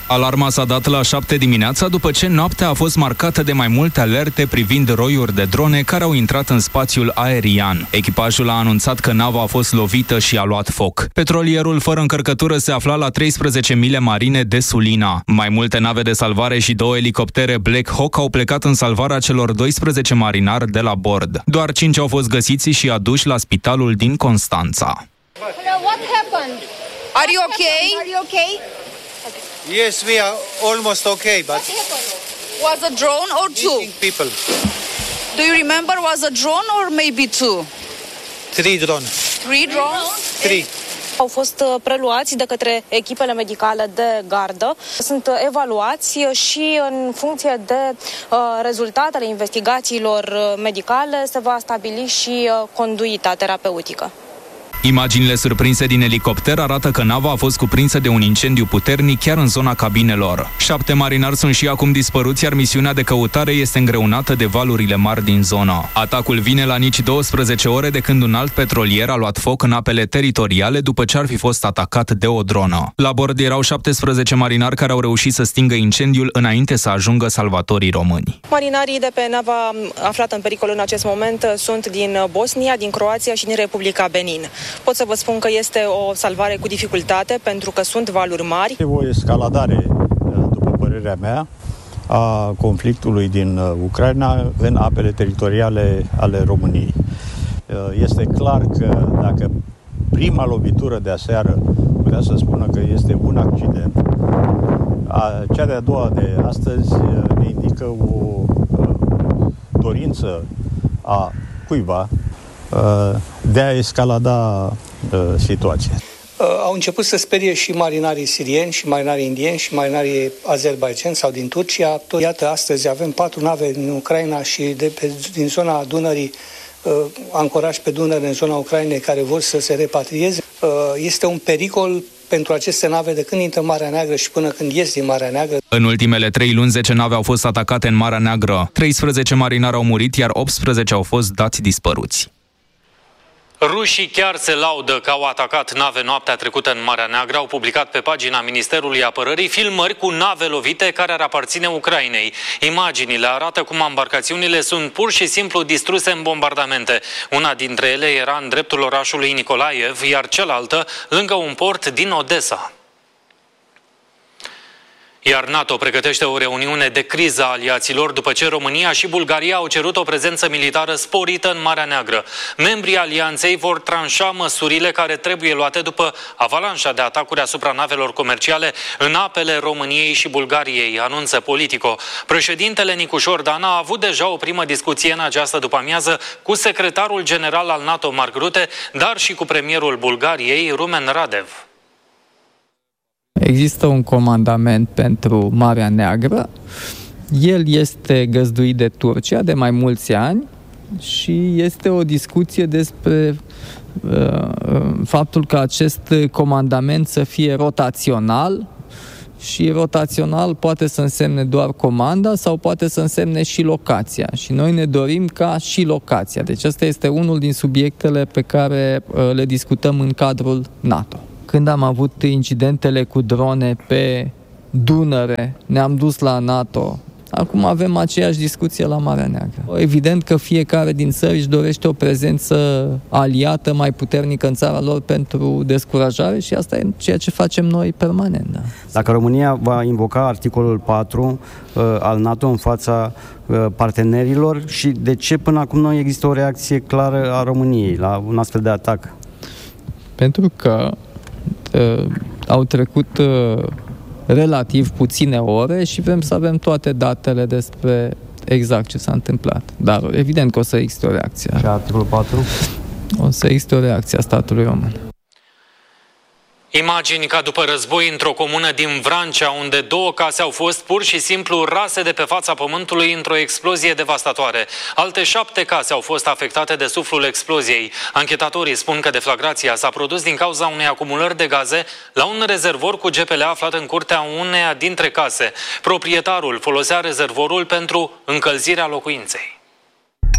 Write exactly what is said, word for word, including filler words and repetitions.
Alarma s-a dat la șapte dimineața după ce noaptea a fost marcată de mai multe alerte privind roiuri de drone care au intrat în spațiul aerian. Echipajul a anunțat că nava a fost lovită și a luat foc. Petrolierul fără încărcătură se afla la treisprezece mile marine de Sulina. Mai multe nave de salvare și două elicoptere Black Hawk au plecat în salvarea celor doisprezece marinari de la bord. Doar cinci au fost găsiți și aduși la spitalul din Constanța. Hello, what happened? Are you okay? Are you okay? Yes, we are almost okay, but Was a drone or two? people. Do you remember was a drone or maybe two? Three drone. Three drones? Three. Au fost preluați de către echipele medicale de gardă. Sunt evaluați și în funcție de uh, rezultatele investigațiilor medicale se va stabili și uh, conduita terapeutică. Imaginile surprinse din elicopter arată că nava a fost cuprinsă de un incendiu puternic chiar în zona cabinelor. Șapte marinari sunt și acum dispăruți, iar misiunea de căutare este îngreunată de valurile mari din zonă. Atacul vine la nici douăsprezece ore de când un alt petrolier a luat foc în apele teritoriale după ce ar fi fost atacat de o dronă. La bord erau șaptesprezece marinari care au reușit să stingă incendiul înainte să ajungă salvatorii români. Marinarii de pe nava aflată în pericol în acest moment sunt din Bosnia, din Croația și din Republica Benin. Pot să vă spun că este o salvare cu dificultate pentru că sunt valuri mari. O escaladare, după părerea mea, a conflictului din Ucraina în apele teritoriale ale României. Este clar că dacă prima lovitură de aseară putea să spună că este un accident, cea de-a doua de astăzi ne indică o dorință a cuiva de a escalada situația. Au început să sperie și marinarii sirieni, și marinarii indieni, și marinarii azerbaidjani sau din Turcia. Iată, astăzi avem patru nave din Ucraina și de pe, din zona Dunării, ancoraj pe Dunăre în zona Ucrainei, care vor să se repatrieze. Este un pericol pentru aceste nave de când intră în Marea Neagră și până când ies din Marea Neagră. În ultimele trei luni, zece nave au fost atacate în Marea Neagră. treisprezece marinari au murit, iar optsprezece au fost dați dispăruți. Rușii chiar se laudă că au atacat nave noaptea trecută în Marea Neagră. Au publicat pe pagina Ministerului Apărării filmări cu nave lovite care ar aparține Ucrainei. Imaginile arată cum embarcațiunile sunt pur și simplu distruse în bombardamente. Una dintre ele era în dreptul orașului Nicolaev, iar cealaltă lângă un port din Odessa. Iar NATO pregătește o reuniune de criză a aliaților după ce România și Bulgaria au cerut o prezență militară sporită în Marea Neagră. Membrii alianței vor tranșa măsurile care trebuie luate după avalanșa de atacuri asupra navelor comerciale în apele României și Bulgariei, anunță Politico. Președintele Nicușor Dan a avut deja o primă discuție în această după-amiază cu secretarul general al NATO, Mark Rutte, dar și cu premierul Bulgariei, Rumen Radev. Există un comandament pentru Marea Neagră, el este găzduit de Turcia de mai mulți ani și este o discuție despre uh, faptul că acest comandament să fie rotațional și rotațional poate să însemne doar comanda sau poate să însemne și locația și noi ne dorim ca și locația. Deci ăsta este unul din subiectele pe care uh, le discutăm în cadrul NATO. Când am avut incidentele cu drone pe Dunăre, ne-am dus la NATO. Acum avem aceeași discuție la Marea Neagră. Evident că fiecare din țări își dorește o prezență aliată mai puternică în țara lor pentru descurajare și asta e ceea ce facem noi permanent. Da. Dacă România va invoca articolul patru uh, al NATO în fața uh, partenerilor și de ce până acum nu există o reacție clară a României la un astfel de atac? Pentru că Uh, au trecut uh, relativ puține ore și vrem să avem toate datele despre exact ce s-a întâmplat. Dar evident că o să existe o reacție. Și articolul patru? O să existe o reacție a statului român. Imagini ca după război într-o comună din Vrancea, unde două case au fost pur și simplu rase de pe fața pământului într-o explozie devastatoare. Alte șapte case au fost afectate de suflul exploziei. Anchetatorii spun că deflagrația s-a produs din cauza unei acumulări de gaze la un rezervor cu G P L aflat în curtea uneia dintre case. Proprietarul folosea rezervorul pentru încălzirea locuinței.